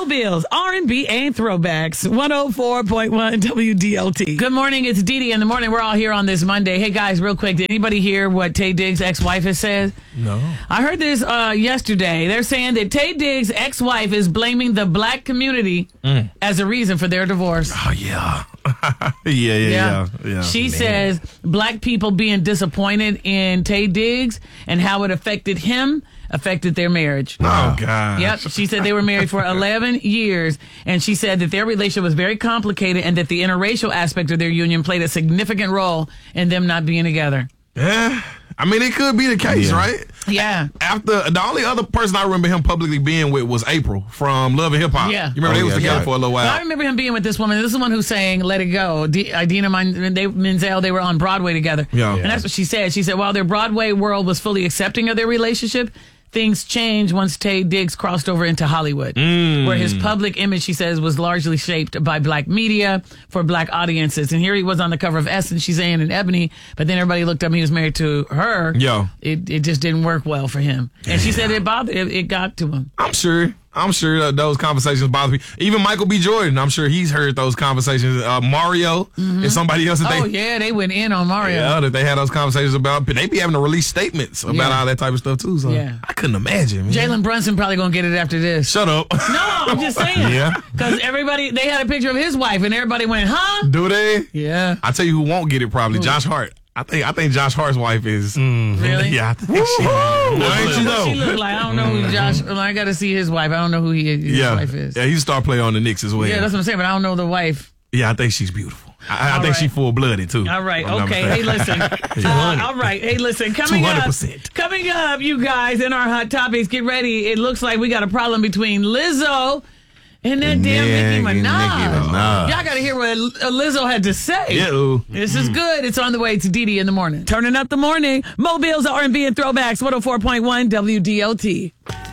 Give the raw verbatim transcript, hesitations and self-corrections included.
Mobiles, R and B, and throwbacks. one oh four point one W D L T. Good morning. It's Dee Dee in the morning. We're all here on this Monday. Hey, guys, real quick. Did anybody hear what Taye Diggs' ex-wife has said? No. I heard this uh, yesterday. They're saying that Taye Diggs' ex-wife is blaming the black community mm. as a reason for their divorce. Oh, yeah. yeah, yeah, yeah, yeah. yeah. She Man. says black people being disappointed in Taye Diggs and how it affected him affected their marriage. Oh, God. Yep. She said they were married for eleven years, and she said that their relationship was very complicated and that the interracial aspect of their union played a significant role in them not being together. Yeah. I mean, it could be the case, yeah. right? Yeah. After the only other person I remember him publicly being with was April from Love and Hip Hop. Yeah. You remember oh, they was yeah, together yeah. for a little while. But I remember him being with this woman. This is the one who sang "Let It Go." D- Idina Menzel. They were on Broadway together. Yeah. And that's what she said. She said while their Broadway world was fully accepting of their relationship, things changed once Taye Diggs crossed over into Hollywood, mm. where his public image, she says, was largely shaped by black media for black audiences. And here he was on the cover of Essence, she's saying, in Ebony, but then everybody looked up and he was married to her. Yo. It it just didn't work well for him. And she said it bothered, it, it got to him. I'm sure. I'm sure that those conversations bother me. Even Michael B. Jordan, I'm sure he's heard those conversations. Uh, Mario mm-hmm. and somebody else. That oh, they, yeah, they went in on Mario. Yeah, that they had those conversations about. But they be having to release statements about yeah. all that type of stuff, too. So yeah. I couldn't imagine. Man. Jalen Brunson probably going to get it after this. Shut up. No, I'm just saying. Yeah. Because everybody, they had a picture of his wife, and everybody went, huh? Do they? Yeah. I tell you who won't get it probably. Ooh. Josh Hart. I think I think Josh Hart's wife is mm. really. Yeah, I think she. Why ain't you know? She look like I don't know who Josh. Well, I got to see his wife. I don't know who he, his yeah. wife is. Yeah, he's a star player on the Knicks as well. Yeah, that's what I'm saying. But I don't know the wife. Yeah, I think she's beautiful. I, I think right. she's full blooded too. All right. Okay. Hey, listen. uh, all right. Hey, listen. Coming two hundred percent. up. Coming up, you guys, in our hot topics, get ready. It looks like we got a problem between Lizzo and that damn Nicki Minaj. Nicki Minaj. Y'all got to hear what Lizzo had to say. Yeah. This is good. It's on the way to Dee Dee in the morning. Turning up the morning. Mobiles, R and B, and throwbacks. one oh four point one W D L T.